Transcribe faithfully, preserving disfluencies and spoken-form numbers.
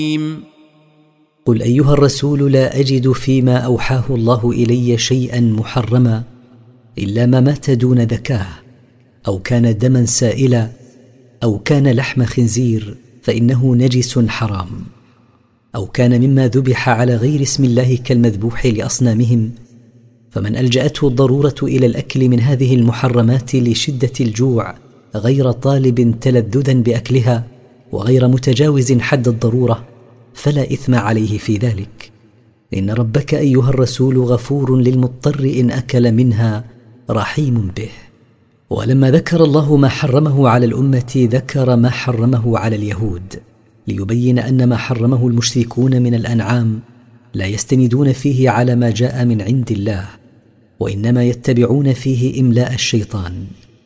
قل أيها الرسول لا أجد فيما أوحاه الله إلي شيئا محرما إلا ما مات دون ذكاه، أو كان دما سائلا، أو كان لحم خنزير فإنه نجس حرام، أو كان مما ذبح على غير اسم الله كالمذبوح لأصنامهم، فمن ألجأته الضرورة إلى الأكل من هذه المحرمات لشدة الجوع غير طالب تلذذا بأكلها وغير متجاوز حد الضرورة فلا إثم عليه في ذلك، إن ربك أيها الرسول غفور للمضطر إن أكل منها رحيم به. ولما ذكر الله ما حرمه على الأمة ذكر ما حرمه على اليهود، ليبين أن ما حرمه المشركون من الأنعام لا يستندون فيه على ما جاء من عند الله، وإنما يتبعون فيه إملاء الشيطان.